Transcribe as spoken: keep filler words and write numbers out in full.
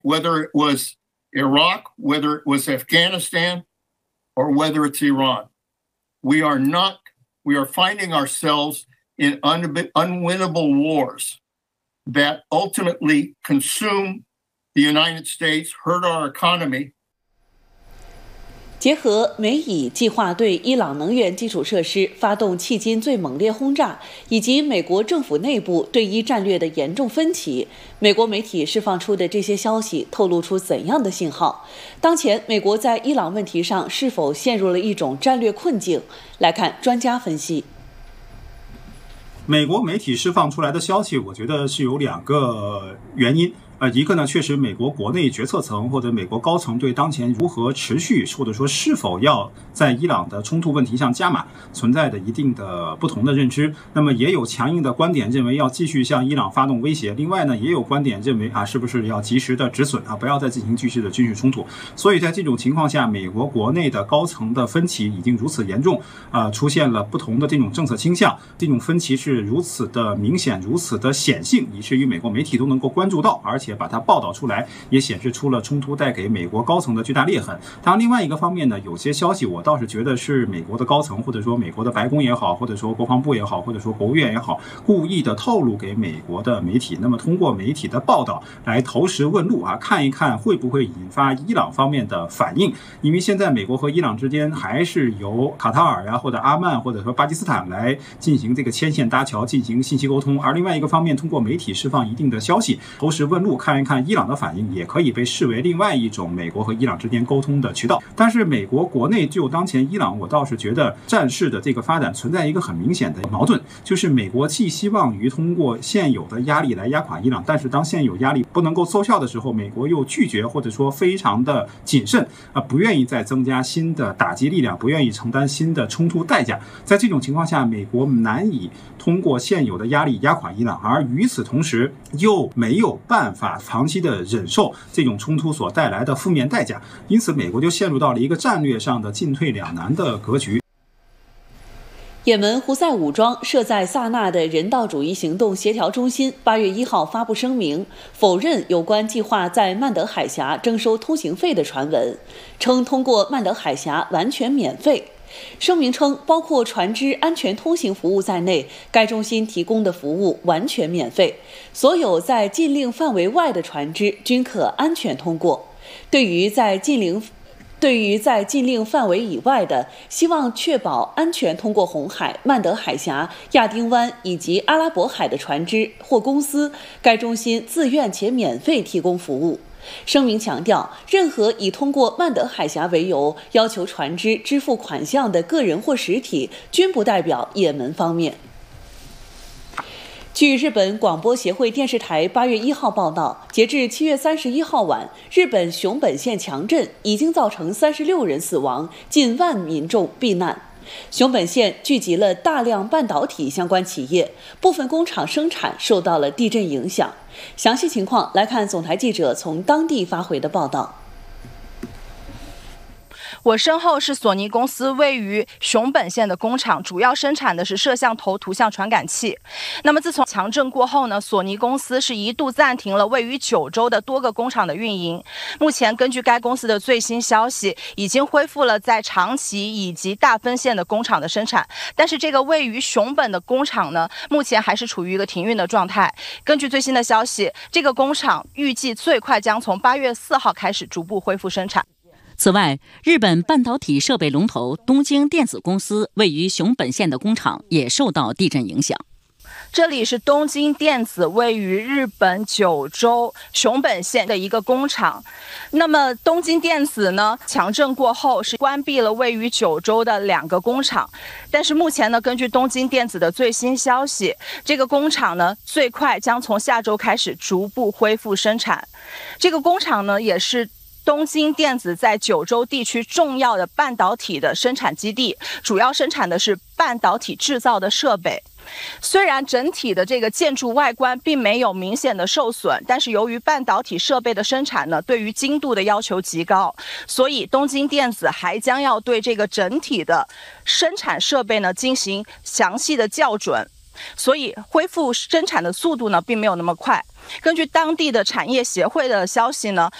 whether it was Iraq, whether it was Afghanistan, or whether it's Iran. We are not, we are finding ourselves in un- unwinnable wars that ultimately consume the United States, hurt our economy. 结合美以计划对伊朗能源基础设施发动迄今最猛烈轰炸，以及美国政府内部对伊战略的严重分歧，美国媒体释放出的这些消息透露出怎样的信号？当前美国在伊朗问题上是否陷入了一种战略困境？来看专家分析。 美国媒体释放出来的消息，我觉得是有两个原因。呃，一个呢，确实美国国内决策层或者美国高层对当前如何持续或者说是否要在伊朗的冲突问题上加码，存在的一定的不同的认知。那么也有强硬的观点认为要继续向伊朗发动威胁，另外呢，也有观点认为啊，是不是要及时的止损啊，不要再进行继续的军事冲突。所以在这种情况下，美国国内的高层的分歧已经如此严重，啊、呃，出现了不同的这种政策倾向，这种分歧是如此的明显，如此的显性，以至于美国媒体都能够关注到，而且把它报道出来，也显示出了冲突带给美国高层的巨大裂痕。当然，另外一个方面呢，有些消息我倒是觉得是美国的高层，或者说美国的白宫也好，或者说国防部也好，或者说国务院也好，故意的透露给美国的媒体。那么通过媒体的报道来投石问路啊，看一看会不会引发伊朗方面的反应。因为现在美国和伊朗之间还是由卡塔尔呀、啊，或者阿曼，或者说巴基斯坦来进行这个牵线搭桥，进行信息沟通。而另外一个方面，通过媒体释放一定的消息，投石问路，看一看伊朗的反应，也可以被视为另外一种美国和伊朗之间沟通的渠道。但是美国国内就当前伊朗，我倒是觉得战事的这个发展存在一个很明显的矛盾，就是美国既希望于通过现有的压力来压垮伊朗，但是当现有压力不能够奏效的时候，美国又拒绝或者说非常的谨慎啊，不愿意再增加新的打击力量，不愿意承担新的冲突代价。在这种情况下，美国难以通过现有的压力压垮伊朗，而与此同时又没有办法长期的忍受这种冲突所带来的负面代价，因此美国就陷入到了一个战略上的进退两难的格局。 也门胡塞武装设在萨那的人道主义行动协调中心八月一号发布声明，否认有关计划在曼德海峡征收通行费的传闻，称通过曼德海峡完全免费。声明称，包括船只安全通行服务在内，该中心提供的服务完全免费，所有在禁令范围外的船只均可安全通过。对于在禁令对于在禁令范围以外的，希望确保安全通过红海、曼德海峡、亚丁湾以及阿拉伯海的船只或公司，该中心自愿且免费提供服务。声明强调，任何以通过曼德海峡为由要求船只支付款项的个人或实体，均不代表也门方面。据日本广播协会电视台八月一号报道，截至七月三十一号晚，日本熊本县强震已经造成三十六人死亡，近万民众避难。熊本县聚集了大量半导体相关企业，部分工厂生产受到了地震影响。详细情况来看总台记者从当地发回的报道。 我身后是索尼公司位于熊本县的工厂，主要生产的是摄像头图像传感器。那么自从强震过后呢，索尼公司是一度暂停了位于九州的多个工厂的运营。目前根据该公司的最新消息，已经恢复了在长崎以及大分县的工厂的生产，但是这个位于熊本的工厂呢，目前还是处于一个停运的状态。根据最新的消息，这个工厂预计最快将从八月四号开始逐步恢复生产。 此外，日本半导体设备龙头东京电子公司位于熊本县的工厂也受到地震影响。 这里是东京电子位于日本九州熊本县的一个工厂。那么东京电子呢，强震过后是关闭了位于九州的两个工厂，但是目前呢，根据东京电子的最新消息，这个工厂呢最快将从下周开始逐步恢复生产。这个工厂呢也是东京电子在九州地区重要的半导体的生产基地，主要生产的是半导体制造的设备。虽然整体的这个建筑外观并没有明显的受损，但是由于半导体设备的生产呢，对于精度的要求极高，所以东京电子还将要对这个整体的生产设备呢进行详细的校准。所以恢复生产的速度呢并没有那么快。 根据当地的产业协会的消息呢，